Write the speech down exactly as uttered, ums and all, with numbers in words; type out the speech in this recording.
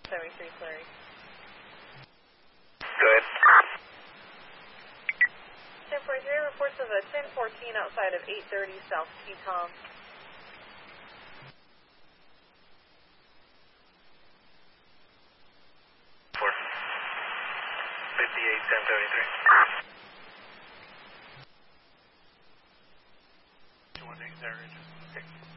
seventy-three, Clary. Good. ten forty-three reports of a ten fourteen outside of eight thirty South Teton. four fifty-eight, ten thirty-three. two one eight, there, Agent.